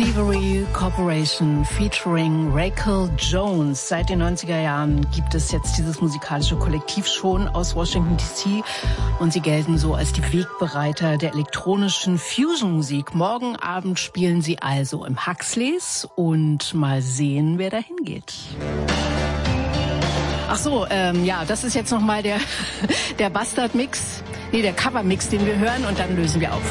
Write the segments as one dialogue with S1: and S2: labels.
S1: Thievery Corporation featuring Rachel Jones. Seit den 90er Jahren gibt es jetzt dieses musikalische Kollektiv schon aus Washington D.C. und sie gelten so als die Wegbereiter der elektronischen Fusion-Musik. Morgen Abend spielen sie also im Huxleys und mal sehen, wer da hingeht. Ach so, ja, das ist jetzt nochmal der Bastard-Mix, der Cover-Mix, den wir hören und dann lösen wir auf.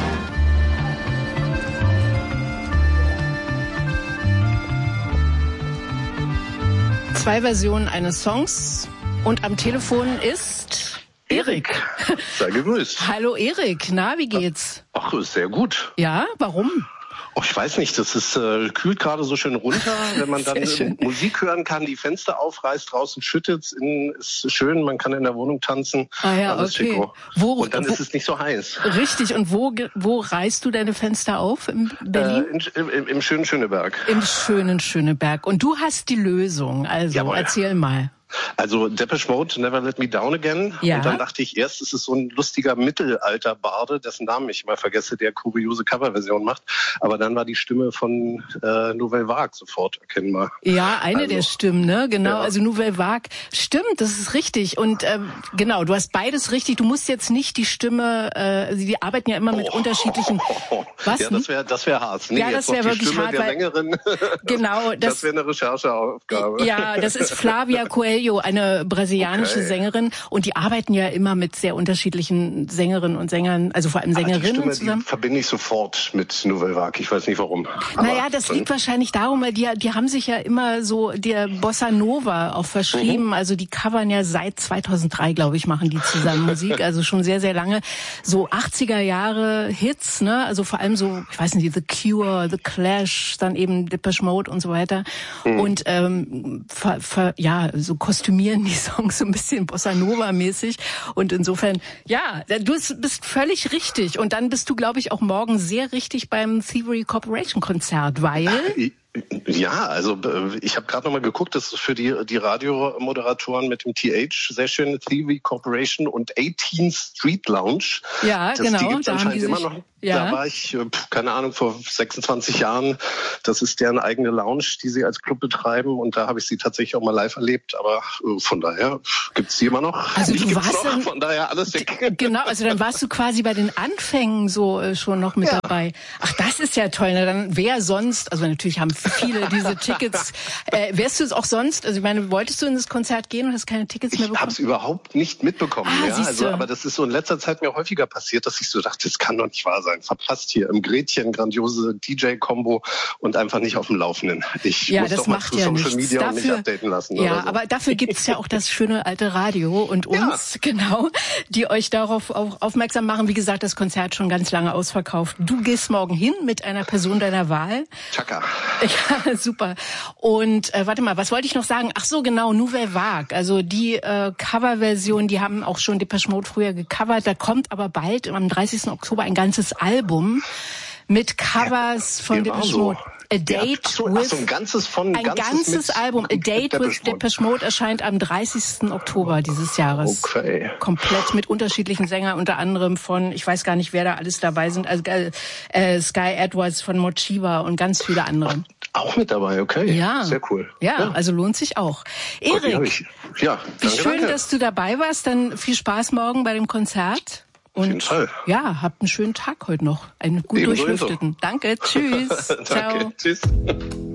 S1: Zwei Versionen eines Songs und am Telefon ist Erik.
S2: Sei gegrüßt.
S1: Hallo Erik, na, wie geht's?
S2: Ach, sehr gut.
S1: Ja, warum?
S2: Oh, ich weiß nicht, das ist kühlt gerade so schön runter, wenn man dann Musik hören kann, die Fenster aufreißt, draußen schüttet, innen ist schön, man kann in der Wohnung tanzen.
S1: Ah ja, okay.
S2: Und dann ist es nicht so heiß.
S1: Richtig, und wo reißt du deine Fenster auf in Berlin?
S2: Im schönen Schöneberg.
S1: Im schönen Schöneberg. Und du hast die Lösung, also jawohl. Erzähl mal.
S2: Also Depeche Mode, Never Let Me Down Again.
S1: Ja.
S2: Und dann dachte ich erst, es ist so ein lustiger Mittelalter-Barde, dessen Namen ich immer vergesse, der kuriose Coverversion macht. Aber dann war die Stimme von Nouvelle Vague sofort erkennbar.
S1: Ja, eine der Stimmen, ne? Genau, ja. Also Nouvelle Vague. Stimmt, das ist richtig. Und genau, du hast beides richtig. Du musst jetzt nicht die Stimme, die arbeiten ja immer mit unterschiedlichen... Was?
S2: Ja, das wäre hart. Nee,
S1: ja, das wäre wirklich
S2: Stimme
S1: hart.
S2: Der Sängerin.
S1: Genau.
S2: Das wäre eine Rechercheaufgabe.
S1: Ja, das ist Flavia Coelho, eine brasilianische Sängerin. Und die arbeiten ja immer mit sehr unterschiedlichen Sängerinnen und Sängern, also vor allem Sängerinnen
S2: die Stimme,
S1: zusammen.
S2: Die verbinde ich sofort mit Nouvelle Vague. Ich weiß nicht warum.
S1: Naja, das liegt wahrscheinlich darum, weil die haben sich ja immer so der Bossa Nova auch verschrieben. Mhm. Also die covern ja seit 2003, glaube ich, machen die zusammen Musik. Also schon sehr, sehr lange. So 80er Jahre Hits, ne? Also vor allem so, ich weiß nicht, The Cure, The Clash, dann eben Depeche Mode und so weiter. Mhm. Und so kostümieren die Songs so ein bisschen Bossa Nova-mäßig. Und insofern, ja, du bist völlig richtig. Und dann bist du, glaube ich, auch morgen sehr richtig beim Thievery Corporation Konzert, weil...
S2: Ja, also ich habe gerade noch mal geguckt, das ist für die Radiomoderatoren mit dem TH sehr schön, Thievery Corporation und 18th Street Lounge.
S1: Ja, genau.
S2: Die gibt's
S1: da
S2: anscheinend immer noch.
S1: Ja.
S2: Da war ich, keine Ahnung, vor 26 Jahren. Das ist deren eigene Lounge, die sie als Club betreiben. Und da habe ich sie tatsächlich auch mal live erlebt. Aber von daher gibt's die immer noch.
S1: Also du warst
S2: noch, von daher alles weg.
S1: Genau, also dann warst du quasi bei den Anfängen so schon noch mit dabei. Ach, das ist ja toll. Ne? Dann wer sonst, also natürlich haben viele diese Tickets. Wärst du es auch sonst, also ich meine, wolltest du in das Konzert gehen und hast keine Tickets mehr bekommen?
S2: Ich habe es überhaupt nicht mitbekommen. Aber das ist so in letzter Zeit mir häufiger passiert, dass ich so dachte, das kann doch nicht wahr sein. Verpasst hier im Gretchen, grandiose DJ-Kombo und einfach nicht auf dem Laufenden. Ich muss doch mal zu Social Media und mich updaten lassen.
S1: Ja,
S2: oder so.
S1: Aber dafür gibt's ja auch das schöne alte Radio und uns, genau, die euch darauf auch aufmerksam machen. Wie gesagt, das Konzert schon ganz lange ausverkauft. Du gehst morgen hin mit einer Person deiner Wahl.
S2: Chaka.
S1: Ja, super. Und warte mal, was wollte ich noch sagen? Ach so, genau, Nouvelle Vague. Also die Coverversion, die haben auch schon Depeche Mode früher gecovert. Da kommt aber bald am 30. Oktober ein ganzes Album mit Covers von Depeche Mode. A Date with
S2: ein ganzes
S1: Album. A Date with Depeche Mode erscheint am 30. Oktober dieses Jahres.
S2: Okay.
S1: Komplett mit unterschiedlichen Sängern, unter anderem von, ich weiß gar nicht, wer da alles dabei sind, also Sky Edwards von Mochiba und ganz viele andere.
S2: Auch mit dabei, okay.
S1: Ja.
S2: Sehr cool.
S1: Ja, also lohnt sich auch. Erik, wie schön, dass du dabei warst. Dann viel Spaß morgen bei dem Konzert. Und
S2: auf jeden Fall.
S1: Ja, habt einen schönen Tag heute noch. Einen gut durchlüfteten. Danke, tschüss.
S2: Danke,
S1: ciao.
S2: Tschüss.